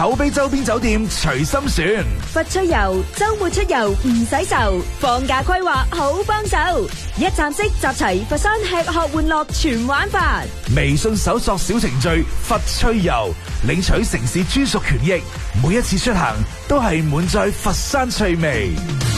口碑周邊酒店隨心選。 佛趣遊，周末出遊唔使愁，放假規劃好幫手，一站式集齊佛山吃喝玩樂全玩法。 微信搜索小程序佛趣遊，領取城市專屬權益，每一次出行都係滿載佛山趣味。